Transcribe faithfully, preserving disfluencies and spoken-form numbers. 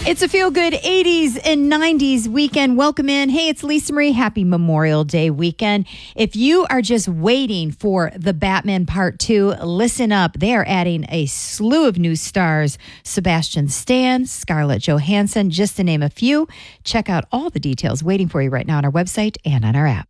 It's a feel-good eighties and nineties weekend. Welcome in. Hey, it's Lisa Marie. Happy Memorial Day weekend. If you are just waiting for The Batman Part two, listen up. They are adding a slew of new stars. Sebastian Stan, Scarlett Johansson, just to name a few. Check out all the details waiting for you right now on our website and on our app.